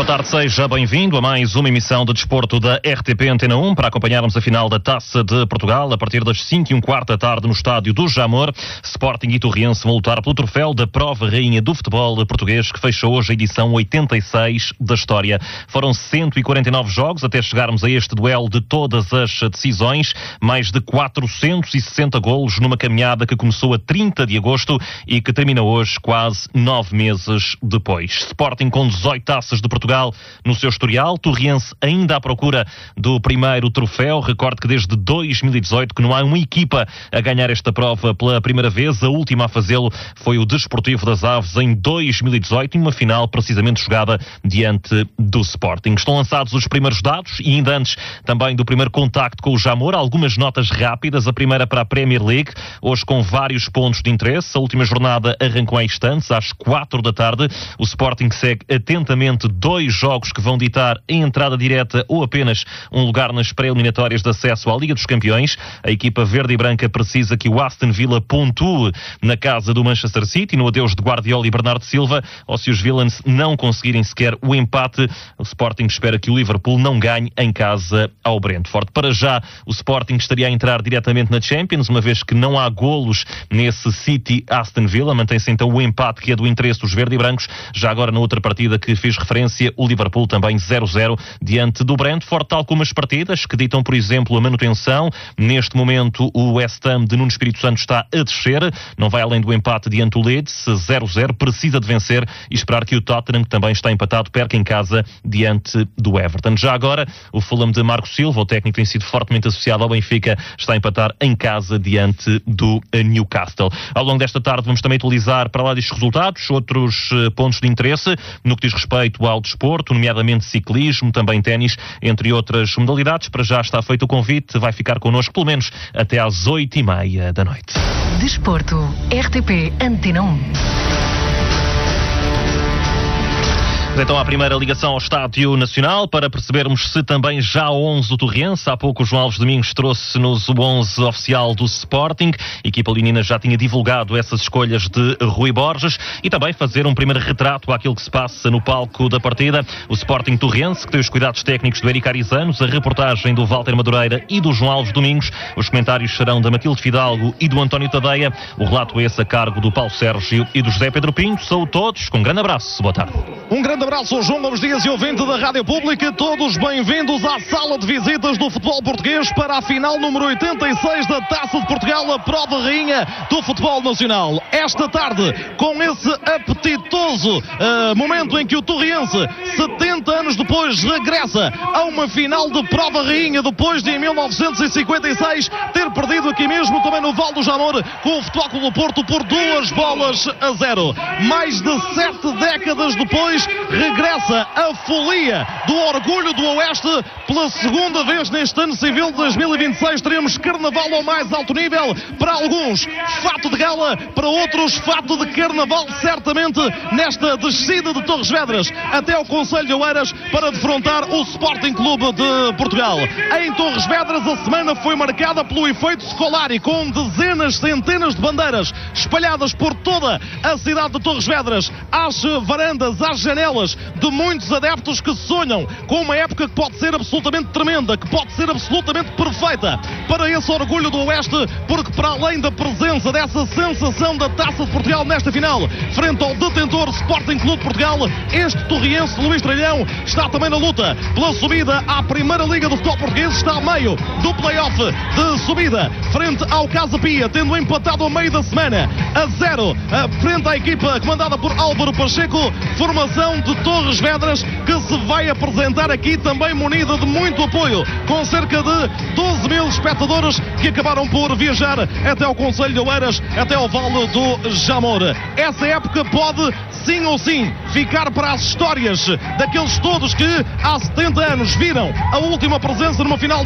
tarde, seja bem-vindo a mais uma emissão de desporto da RTP Antena 1 para acompanharmos a final da Taça de Portugal a partir das 5h15 da tarde no estádio do Jamor. Sporting e Torriense vão lutar pelo troféu da prova rainha do futebol português que fecha hoje a edição 86 da história. Foram 149 jogos até chegarmos a este duelo de todas as decisões, mais de 460 golos numa caminhada que começou a 30 de agosto e que termina hoje quase 9 meses depois. Sporting com 18 taças de Portugal no seu historial, Torriense ainda à procura do primeiro troféu. Recorde que desde 2018 que não há uma equipa a ganhar esta prova pela primeira vez. A última a fazê-lo foi o Desportivo das Aves em 2018, em uma final precisamente jogada diante do Sporting. Estão lançados os primeiros dados e ainda antes também do primeiro contacto com o Jamor, algumas notas rápidas. A primeira para a Premier League, hoje com vários pontos de interesse. A última jornada arrancou há instantes, às 4 da tarde. O Sporting segue atentamente 2 jogos que vão ditar a entrada direta ou apenas um lugar nas pré-eliminatórias de acesso à Liga dos Campeões. A equipa verde e branca precisa que o Aston Villa pontue na casa do Manchester City, no adeus de Guardiola e Bernardo Silva, ou se os Villains não conseguirem sequer o empate, o Sporting espera que o Liverpool não ganhe em casa ao Brentford. Para já, o Sporting estaria a entrar diretamente na Champions, uma vez que não há golos nesse City-Aston Villa. Mantém-se então o empate que é do interesse dos verde e brancos. Já agora na outra partida que fiz referência, o Liverpool também 0-0 diante do Brentford, tal como as partidas que ditam, por exemplo, a manutenção. Neste momento o West Ham de Nuno Espírito Santo está a descer, não vai além do empate diante do Leeds, 0-0, precisa de vencer e esperar que o Tottenham, que também está empatado, perca em casa diante do Everton. Já agora, o Fulham de Marco Silva, o técnico tem sido fortemente associado ao Benfica, está a empatar em casa diante do Newcastle. Ao longo desta tarde vamos também atualizar, para lá destes resultados, outros pontos de interesse no que diz respeito ao desporto, nomeadamente ciclismo, também ténis, entre outras modalidades. Para já está feito o convite, vai ficar connosco pelo menos até às 8h30 da noite. Desporto, RTP Antena 1. Então a primeira ligação ao Estádio Nacional para percebermos se também já há 11 do Torriense. Há pouco o João Alves Domingos trouxe-nos o 11 oficial do Sporting. A equipa leonina já tinha divulgado essas escolhas de Rui Borges e também fazer um primeiro retrato àquilo que se passa no palco da partida. O Sporting Torriense, que tem os cuidados técnicos do Eric Arizanos, a reportagem do Walter Madureira e do João Alves Domingos. Os comentários serão da Matilde Fidalgo e do António Tadeia. O relato é esse a cargo do Paulo Sérgio e do José Pedro Pinto. São todos com um grande abraço. Boa tarde. Um grande abraço, João Gomes Dias e ouvinte da Rádio Pública. Todos bem-vindos à sala de visitas do futebol português para a final número 86 da Taça de Portugal, a prova rainha do futebol nacional. Esta tarde, com esse apetitoso momento em que o Torriense, 70 anos depois, regressa a uma final de prova rainha, depois de em 1956 ter perdido aqui mesmo, também no Val do Jamor, com o Futebol Clube do Porto por 2-0. Mais de 7 décadas depois, regressa a folia do orgulho do Oeste. Pela segunda vez neste ano civil de 2026 teremos carnaval ao mais alto nível. Para alguns, fato de gala, para outros, fato de carnaval, certamente nesta descida de Torres Vedras até ao Concelho de Oeiras para defrontar o Sporting Clube de Portugal. Em Torres Vedras a semana foi marcada pelo efeito Scolari, com dezenas, centenas de bandeiras espalhadas por toda a cidade de Torres Vedras, às varandas, às janelas de muitos adeptos que sonham com uma época que pode ser absolutamente tremenda, que pode ser absolutamente perfeita para esse orgulho do Oeste, porque para além da presença dessa sensação da Taça de Portugal nesta final, frente ao detentor Sporting Clube de Portugal, este torriense Luís Tralhão está também na luta pela subida à Primeira Liga do Futebol Português, está a meio do play-off de subida frente ao Casa Pia, tendo empatado ao meio da semana a 0 frente à equipa comandada por Álvaro Pacheco, formação de Torres Vedras que se vai apresentar aqui também munida de muito apoio, com cerca de 12 mil espectadores que acabaram por viajar até ao Concelho de Oeiras, até ao Vale do Jamor. Essa época pode, sim ou sim, ficar para as histórias daqueles todos que há 70 anos viram a última presença numa final